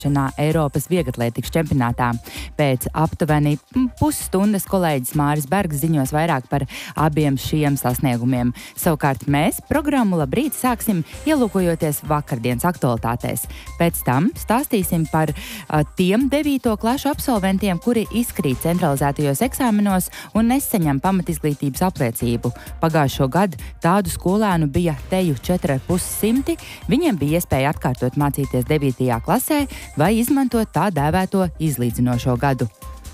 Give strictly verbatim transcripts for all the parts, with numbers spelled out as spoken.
Eiropas vieglatlētikas čempionātā. Pēc aptuveni pusstundas kolēģis Māris Bergs ziņos vairāk par abiem šiem sasniegumiem. Savukārt mēs programmu Labrīt sāksim ielūkojoties vakardienas aktualitātēs. Pēc tam stāstīsim par uh, tiem devīto klašu absolventiem, kuri izkrīt centralizētajos eksāmenos un nesaņem pamatizglītības apliecību. Pagājušo gadu tādu skolēnu bija teju četri ar pus simti. Viņiem bija iespēja atkārtot mācīties devītajā klasē vai izmantot tā dēvēto izlīdzinošo gadu.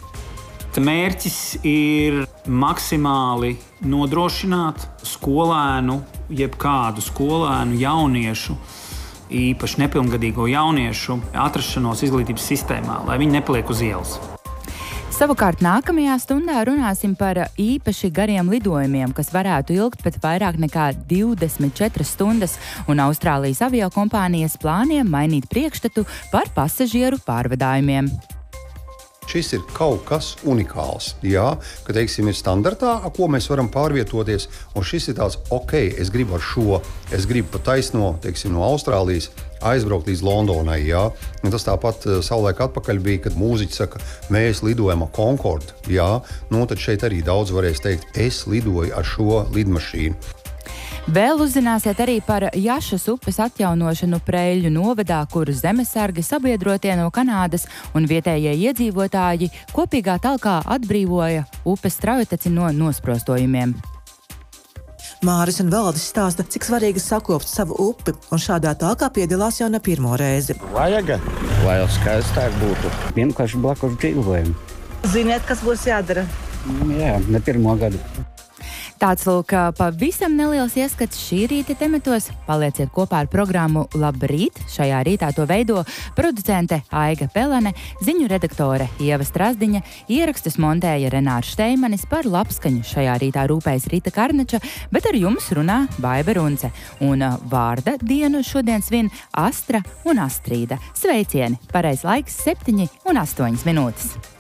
Mērķis ir maksimāli nodrošināt skolēnu, jebkādu skolēnu, jauniešu, īpaši nepilngadīgo jauniešu atrašanos izglītības sistēmā, lai viņi nepaliek uz ielas. Savukārt nākamajā stundā runāsim par īpaši gariem lidojumiem, kas varētu ilgt pat vairāk nekā divdesmit četras stundas, un Austrālijas aviokompānijas plāniem mainīt priekšstatu par pasažieru pārvadājumiem. Šis ir kaut kas unikāls, jā, ka, teiksim, ir standartā, ko mēs varam pārvietoties, un šis ir tāds, ok, es gribu ar šo, es gribu pa taisno, teiksim, no Austrālijas aizbraukt līdz Londonai, jā. Un tas tāpat savulaik atpakaļ bija, kad mūziķi saka, mēs lidojam ar Concorde, jā. Nu, tad šeit arī daudz varēs teikt, es lidoju ar šo lidmašīnu. Vēl uzzināsiet arī par Jašas upes atjaunošanu Preļļu novadā, kur zemesargi, sabiedrotie no Kanādas un vietējie iedzīvotāji kopīgā talkā atbrīvoja upes straujteci no nosprostojumiem. Māris un Valdis stāsta, cik svarīgi sakopt savu upi, un šādā talkā piedalās jau ne pirmo reizi. Vajag, lai jau skaistāk būtu. Vienkārši blakus dzīvojam. Ziniet, kas būs jādara? Jā, ne pirmo gadu. Tāds lūk, pavisam neliels ieskats šī rīta tematos. Palieciet kopā ar programmu Labrīt. Šajā rītā to veido producente Aiga Pelene, ziņu redaktore Ieva Strazdiņa, ierakstus montēja Renārs Šteimanis, par labskaņu šajā rītā rūpējas Rita Karnača, bet ar jums runā Baiba Runce. Un vārda dienu šodien svin Astra un Astrīda. Sveicieni! Pareiz laiks septiņi un astoņas minūtes.